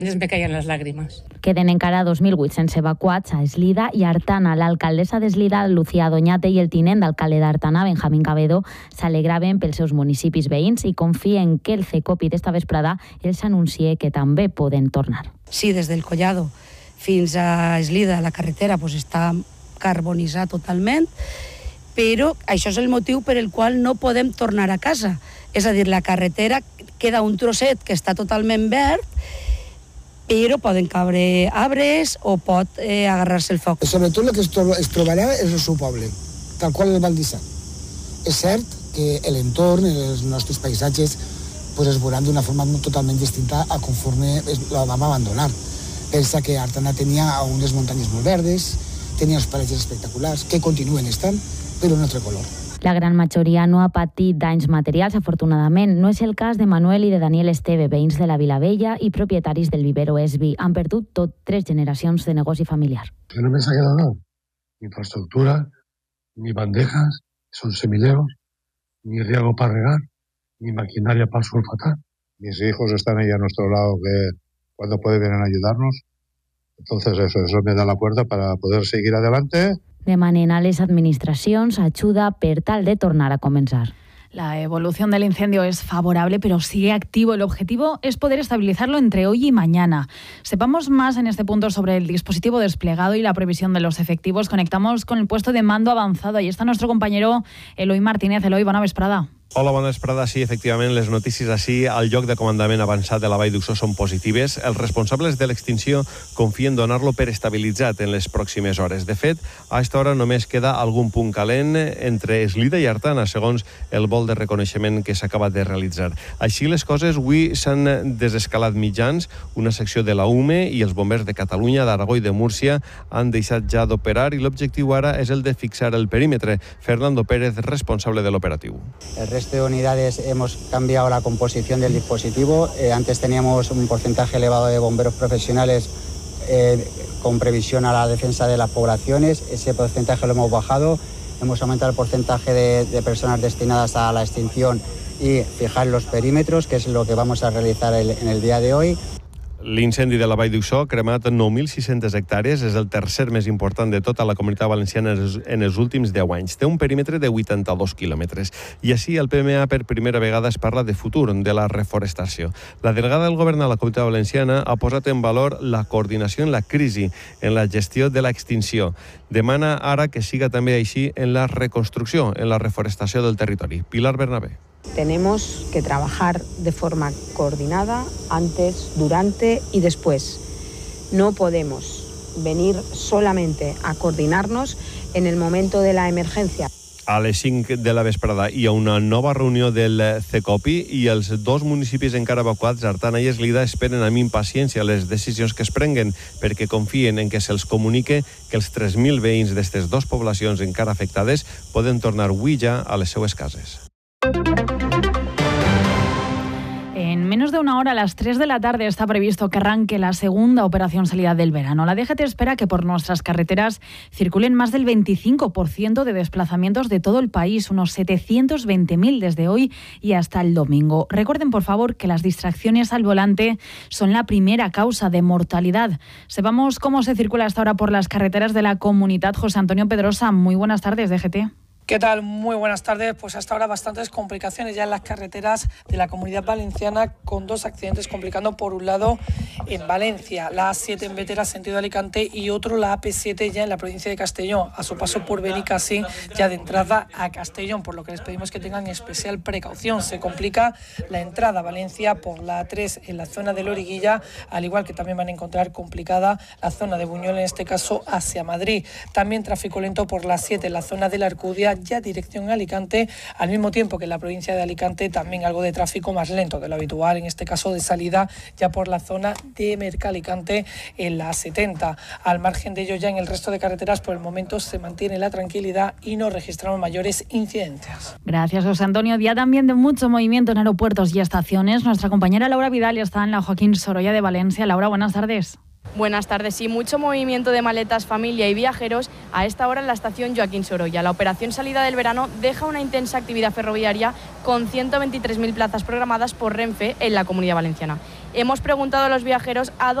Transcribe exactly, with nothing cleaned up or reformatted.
ens me caien les làgrimes. Queden encara dos mil vuit-cents evacuats a Eslida i Artana. L'alcaldessa d'Eslida, Lucía Doñate, i el tinent d'alcalde d'Artana, Benjamín Cabedo, s'alegraven pels seus municipis veïns i confien que el Cecopi d'esta vesprada els anuncie que també poden tornar. Sí, des del Collado fins a Eslida la carretera pues, està carbonitzada totalment, però això és el motiu per el qual no podem tornar a casa. És a dir, la carretera queda un trosset que està totalment verd, però poden caure arbres o pot eh, agarrar-se el foc. Sobretot el que es, trob es trobarà és el seu poble, tal qual el Val d'Issà. És cert que l'entorn, els nostres paisatges, pues es veuran d'una forma totalment distinta a conforme la vam abandonar. Pensa que Artana tenia unes muntanyes molt verdes, tenia uns paratges espectaculars, que continuen estant, però un altre color. La gran majoria no ha patit danys materials, afortunadament. No és el cas de Manuel i de Daniel Esteve, veïns de la Vilavella i propietaris del vivero Esbi. Han perdut tot tres generacions de negoci familiar. Que no me ha quedado nada. Ni infraestructura, ni bandejas, son semileros, ni riego para regar, ni maquinaria para sulfatar. Mis hijos están ahí a nuestro lado, que cuando pueden venir a ayudarnos. Entonces eso, eso me da la puerta para poder seguir adelante. Demanen a les administracions ajuda per tal de tornar a comenzar. La evolución del incendio es favorable, pero sigue activo. El objetivo es poder estabilizarlo entre hoy y mañana. Sepamos más en este punto sobre el dispositivo desplegado y la previsión de los efectivos. Conectamos con el puesto de mando avanzado. Ahí está nuestro compañero Eloi Martínez. Eloi, bona vesprada. Hola, bona vesprada. Sí, efectivament, les notícies així al lloc de comandament avançat de la Vall d'Uixó són positives. Els responsables de l'extinció confien donar-lo per estabilitzat en les pròximes hores. De fet, a aquesta hora només queda algun punt calent entre Eslida i Artana, segons el vol de reconeixement que s'acaba de realitzar. Així les coses, avui s'han desescalat mitjans, una secció de la U M E i els bombers de Catalunya, d'Aragó i de Múrcia han deixat ja d'operar i l'objectiu ara és el de fixar el perímetre. Fernando Pérez, responsable de l'operatiu. El resto de unidades hemos cambiado la composición del dispositivo. Eh, antes teníamos un porcentaje elevado de bomberos profesionales eh, con previsión a la defensa de las poblaciones. Ese porcentaje lo hemos bajado. Hemos aumentado el porcentaje de, de personas destinadas a la extinción y fijar los perímetros, que es lo que vamos a realizar el, en el día de hoy. L'incendi de la Vall d'Uixó ha cremat nou mil sis-centes hectàrees, és el tercer més important de tota la comunitat valenciana en els últims deu anys. Té un perímetre de vuitanta-dos quilòmetres. I així el P M A per primera vegada es parla de futur, de la reforestació. La delegada del govern a la comunitat valenciana ha posat en valor la coordinació en la crisi, en la gestió de la extinció. Demana ara que siga també així en la reconstrucció, en la reforestació del territori. Pilar Bernabé. Tenemos que trabajar de forma coordinada antes, durante y después. No podemos venir solamente a coordinarnos en el momento de la emergencia. A les cinc de la vesprada hi ha una nova reunió del Cecopi i els dos municipis encara evacuats, Artana i Eslida, esperen amb impaciència les decisions que es prenguen perquè confien en que se'ls comunique que els tres mil veïns d'aquestes dues poblacions encara afectades poden tornar avui ja a les seues cases. En menos de una hora, a las tres de la tarde, está previsto que arranque la segunda operación salida del verano. La D G T espera que por nuestras carreteras circulen más del veinticinco por ciento de desplazamientos de todo el país, unos setecientos veinte mil desde hoy y hasta el domingo. Recuerden, por favor, que las distracciones al volante son la primera causa de mortalidad. Sepamos cómo se circula hasta ahora por las carreteras de la comunidad. José Antonio Pedrosa, muy buenas tardes, D G T. ¿Qué tal? Muy buenas tardes. Pues hasta ahora bastantes complicaciones ya en las carreteras de la Comunidad Valenciana, con dos accidentes complicando, por un lado en Valencia, la A siete en Bétera, sentido Alicante, y otro la A P siete ya en la provincia de Castellón, a su paso por Benicàssim, ya de entrada a Castellón, por lo que les pedimos que tengan especial precaución. Se complica la entrada a Valencia por la A tres en la zona de Loriguilla, al igual que también van a encontrar complicada la zona de Buñol, en este caso hacia Madrid. También tráfico lento por la A siete en la zona de la Alcudia, ya dirección a Alicante, al mismo tiempo que en la provincia de Alicante también algo de tráfico más lento de lo habitual, en este caso de salida ya por la zona de Mercalicante en la A setenta. Al margen de ello, ya en el resto de carreteras por el momento se mantiene la tranquilidad y no registramos mayores incidentes. Gracias, José Antonio. Día también de mucho movimiento en aeropuertos y estaciones. Nuestra compañera Laura Vidal está en la Joaquín Sorolla de Valencia. Laura, buenas tardes. Buenas tardes. Sí, mucho movimiento de maletas, familia y viajeros a esta hora en la estación Joaquín Sorolla. La operación salida del verano deja una intensa actividad ferroviaria con ciento veintitrés mil plazas programadas por Renfe en la Comunidad Valenciana. hemos preguntado a los viajeros a